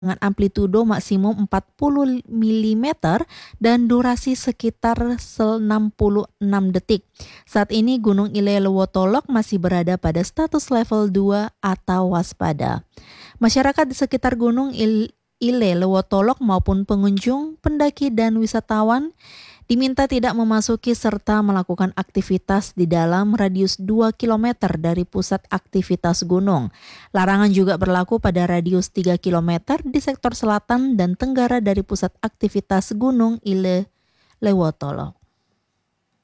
dengan amplitudo maksimum 40 mm dan durasi sekitar 66 detik. Saat ini Gunung Ile Lewotolok masih berada pada status level 2 atau waspada. Masyarakat di sekitar Gunung Ile Lewotolok maupun pengunjung, pendaki dan wisatawan diminta tidak memasuki serta melakukan aktivitas di dalam radius 2 km dari pusat aktivitas gunung. Larangan juga berlaku pada radius 3 km di sektor selatan dan tenggara dari pusat aktivitas Gunung Ile Lewotolok.